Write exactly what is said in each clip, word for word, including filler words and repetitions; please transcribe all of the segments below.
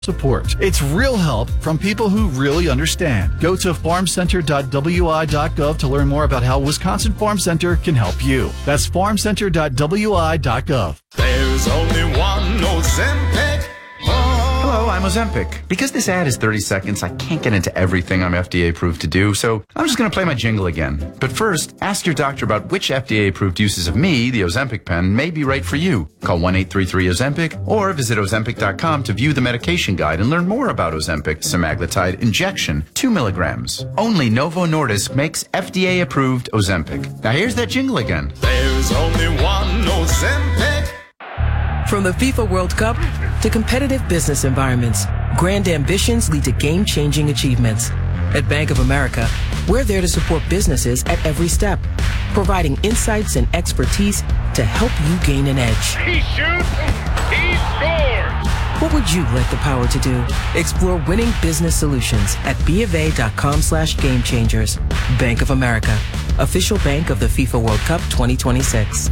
support. It's real help from people who really understand. Go to farm center dot w i dot gov to learn more about how Wisconsin Farm Center can help you. That's farm center dot w i dot gov. There's only one Ozempic. Hello, I'm Ozempic. Because this ad is thirty seconds, I can't get into everything I'm F D A approved to do, so I'm just going to play my jingle again. But first, ask your doctor about which F D A approved uses of me, the Ozempic pen, may be right for you. Call one eight three three Ozempic or visit ozempic dot com to view the medication guide and learn more about Ozempic semaglutide injection, two milligrams. Only Novo Nordisk makes F D A approved Ozempic. Now here's that jingle again. There's only one Ozempic. From the FIFA World Cup to competitive business environments, grand ambitions lead to game-changing achievements. At Bank of America, we're there to support businesses at every step, providing insights and expertise to help you gain an edge. He shoots, he scores! What would you like the power to do? Explore winning business solutions at bofa.com slash game changers. Bank of America, official bank of the FIFA World Cup twenty twenty-six.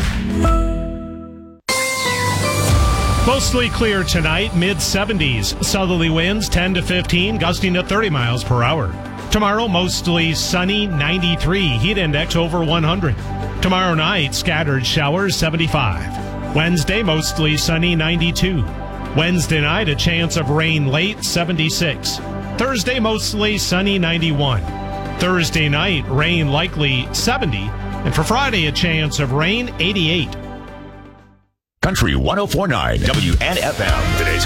Mostly clear tonight, mid seventies. Southerly winds ten to fifteen, gusting to thirty miles per hour. Tomorrow, mostly sunny, ninety-three. Heat index over one hundred. Tomorrow night, scattered showers, seventy-five. Wednesday, mostly sunny, ninety-two. Wednesday night, a chance of rain late, seventy-six. Thursday, mostly sunny, ninety-one. Thursday night, rain likely, seventy. And for Friday, a chance of rain, eighty-eight. Country one oh four point nine W N F M. Today's